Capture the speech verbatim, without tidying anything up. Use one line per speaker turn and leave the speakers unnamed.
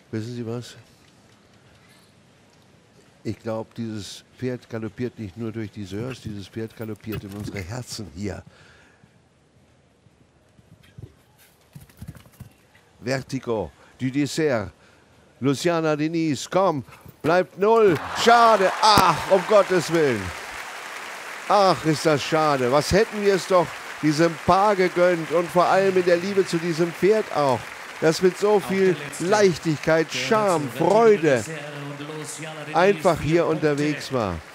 Wissen Sie was? Ich glaube, dieses Pferd galoppiert nicht nur durch die Sörs, dieses Pferd galoppiert in unsere Herzen hier. Vertigo, du Dessert. Luciana Denise, komm, bleibt null. Schade, ach, um Gottes Willen. Ach, ist das schade. Was hätten wir es doch diesem Paar gegönnt und vor allem in der Liebe zu diesem Pferd auch, das mit so viel Leichtigkeit, Charme, Freude einfach hier unterwegs war.